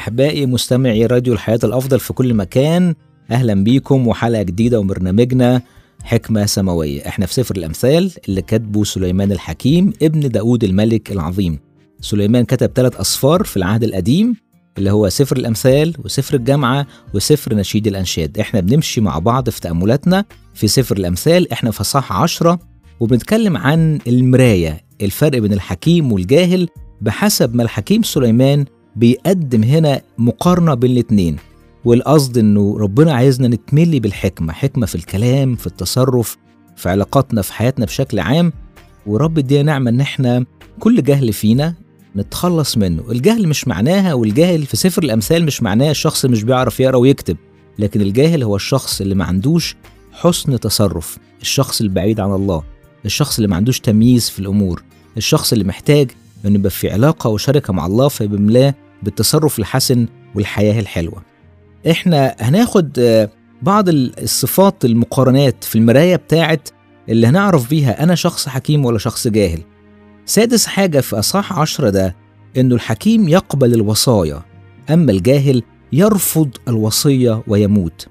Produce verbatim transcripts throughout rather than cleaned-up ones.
أحبائي مستمعي راديو الحياة الأفضل في كل مكان، أهلا بيكم وحلقة جديدة وبرنامجنا حكمة سماوية. احنا في سفر الأمثال اللي كتبه سليمان الحكيم ابن داود الملك العظيم. سليمان كتب ثلاث أسفار في العهد القديم اللي هو سفر الأمثال وسفر الجامعة وسفر نشيد الأنشاد. احنا بنمشي مع بعض في تأملاتنا في سفر الأمثال، احنا في اصحاح عشرة وبنتكلم عن المراية، الفرق بين الحكيم والجاهل بحسب ما الحكيم سليمان بيقدم هنا مقارنة بين الاتنين. والقصد انه ربنا عايزنا نتملي بالحكمة، حكمة في الكلام، في التصرف، في علاقاتنا، في حياتنا بشكل عام. ورب ادينا نعمة ان احنا كل جهل فينا نتخلص منه. الجهل مش معناها، والجاهل في سفر الأمثال مش معناه الشخص مش بيعرف يقرأ ويكتب، لكن الجاهل هو الشخص اللي ما عندوش حسن تصرف، الشخص البعيد عن الله، الشخص اللي ما عندوش تمييز في الأمور، الشخص اللي محتاج انه يبقى في علاقة وشركة مع الله فيبملاه بالتصرف الحسن والحياة الحلوة. احنا هناخد بعض الصفات المقارنات في المراية بتاعت اللي هنعرف بيها انا شخص حكيم ولا شخص جاهل. سادس حاجة في أصحاح عشرة ده انه الحكيم يقبل الوصايا، اما الجاهل يرفض الوصية ويموت.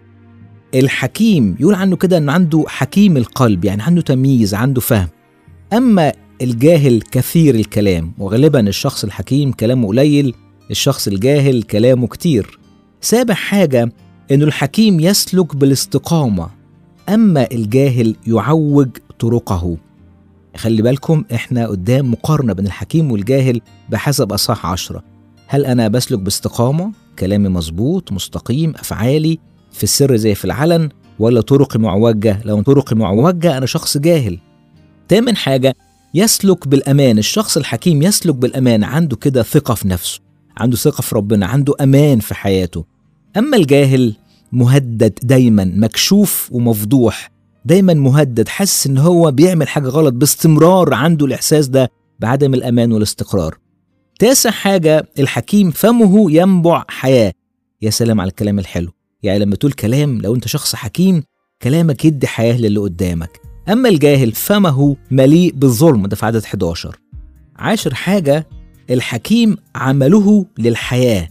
الحكيم يقول عنه كده انه عنده حكيم القلب، يعني عنده تمييز، عنده فهم. اما الجاهل كثير الكلام، وغالبا الشخص الحكيم كلامه قليل، الشخص الجاهل كلامه كتير. سابع حاجة انه الحكيم يسلك بالاستقامة، اما الجاهل يعوج طرقه. خلي بالكم احنا قدام مقارنة بين الحكيم والجاهل بحسب أصحاح عشرة. هل انا بسلك باستقامة، كلامي مظبوط مستقيم، افعالي في السر زي في العلن، ولا طرقي معوجة؟ لو طرقي معوجة انا شخص جاهل. تامن حاجة يسلك بالأمان. الشخص الحكيم يسلك بالأمان، عنده كده ثقة في نفسه، عنده ثقة في ربنا، عنده أمان في حياته. أما الجاهل مهدد دايما، مكشوف ومفضوح، دايما مهدد، حاسس إن هو بيعمل حاجة غلط باستمرار، عنده الإحساس ده بعدم الأمان والاستقرار. تاسع حاجة الحكيم فمه ينبع حياة. يا سلام على الكلام الحلو، يعني لما تقول كلام، لو أنت شخص حكيم كلامك يدي حياة للي قدامك. أما الجاهل فمه مليء بالظلم، ده في عدد حداشر. عاشر حاجة الحكيم عمله للحياة،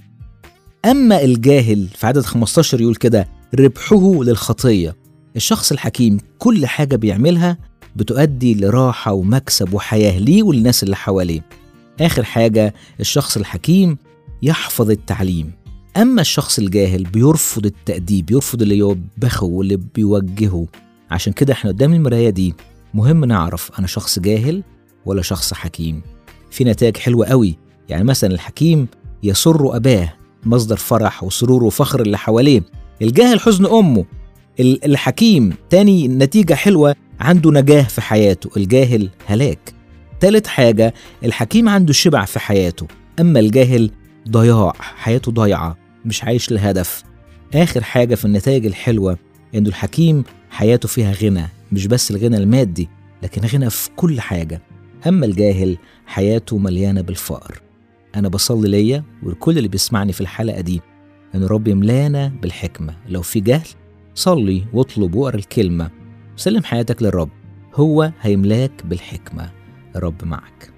أما الجاهل في عدد خمستاشر يقول كده ربحه للخطية. الشخص الحكيم كل حاجة بيعملها بتؤدي لراحة ومكسب وحياة ليه والناس اللي حواليه. آخر حاجة الشخص الحكيم يحفظ التعليم، أما الشخص الجاهل بيرفض التأديب، يرفض اللي يوبخه واللي بيوجهه. عشان كده احنا قدام المراية دي مهم نعرف أنا شخص جاهل ولا شخص حكيم. في نتائج حلوة قوي، يعني مثلا الحكيم يسر أباه، مصدر فرح وسرور وفخر اللي حواليه. الجاهل حزن أمه. الحكيم تاني نتيجة حلوة، عنده نجاة في حياته، الجاهل هلاك. تالت حاجة الحكيم عنده شبع في حياته، أما الجاهل ضياع، حياته ضيعة، مش عايش لهدف. آخر حاجة في النتائج الحلوة إنه الحكيم حياته فيها غنى، مش بس الغنى المادي لكن غنى في كل حاجة. أما الجاهل حياته مليانة بالفقر. أنا بصلي ليا والكل اللي بيسمعني في الحلقة دي إن رب يملانا بالحكمة. لو في جهل صلي واطلب وقرأ الكلمة، سلم حياتك للرب، هو هيملاك بالحكمة. الرب معك.